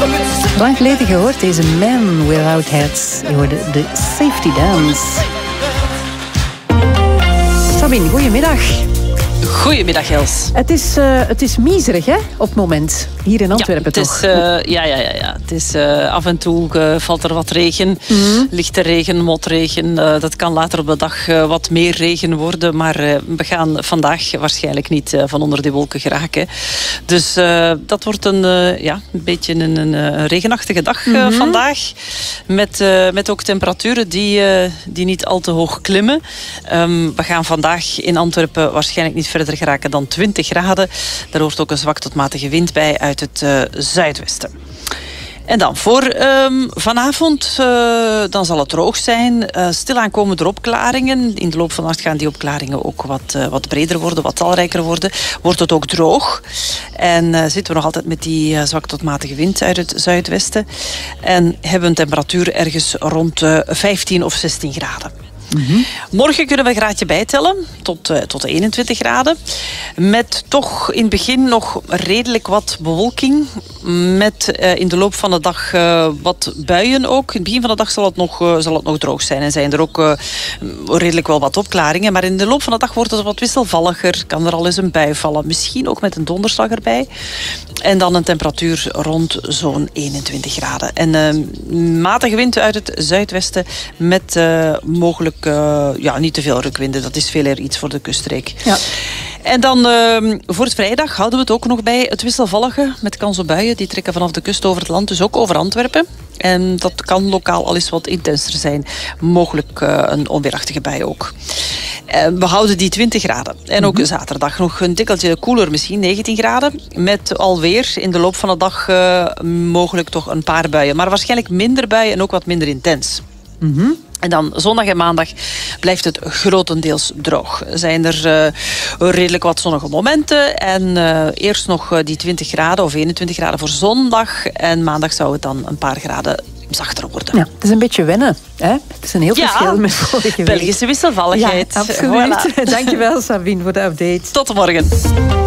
Lang geleden gehoord, deze Man Without Heads. Je hoorde de Safety Dance. Sabine, goedemiddag. Goedemiddag, Els. Het is miserig, hè, op het moment. Hier in Antwerpen, toch? Ja. Het is af en toe valt er wat regen. Lichte regen, motregen. Dat kan later op de dag wat meer regen worden. Maar we gaan vandaag waarschijnlijk niet van onder die wolken geraken. Dus dat wordt een beetje een regenachtige dag vandaag. Met ook temperaturen die niet al te hoog klimmen. We gaan vandaag in Antwerpen waarschijnlijk niet verder geraken dan 20 graden. Daar hoort ook een zwak tot matige wind bij uit het zuidwesten. En dan voor vanavond, dan zal het droog zijn. Stilaan komen er opklaringen. In de loop van de nacht gaan die opklaringen ook wat breder worden, wat talrijker worden. Wordt het ook droog. En zitten we nog altijd met die zwak tot matige wind uit het zuidwesten. En hebben we een temperatuur ergens rond 15 of 16 graden. Morgen kunnen we een graadje bijtellen, tot de 21 graden. Met toch in het begin nog redelijk wat bewolking. Met in de loop van de dag wat buien ook. In het begin van de dag zal het nog droog zijn. En zijn er ook redelijk wel wat opklaringen. Maar in de loop van de dag wordt het wat wisselvalliger. Kan er al eens een bui vallen. Misschien ook met een donderslag erbij. En dan een temperatuur rond zo'n 21 graden. En matige wind uit het zuidwesten met mogelijk niet te veel rukwinden. Dat is veel eer iets voor de kuststreek. Ja. En dan voor het vrijdag houden we het ook nog bij het wisselvallige met kans op buien. Die trekken vanaf de kust over het land, dus ook over Antwerpen. En dat kan lokaal al eens wat intenser zijn. Mogelijk een onweerachtige bui ook. We houden die 20 graden. En ook zaterdag nog een tikkeltje koeler, misschien 19 graden. Met alweer in de loop van de dag mogelijk toch een paar buien. Maar waarschijnlijk minder buien en ook wat minder intens. En dan zondag en maandag blijft het grotendeels droog. Zijn er redelijk wat zonnige momenten. En eerst nog die 20 graden of 21 graden voor zondag. En maandag zou het dan een paar graden zachter worden. Ja, het is een beetje wennen. Hè? Het is een heel verschil met vorige week. Belgische wisselvalligheid. Ja, absoluut. Voilà. Dankjewel, Sabine, voor de update. Tot morgen.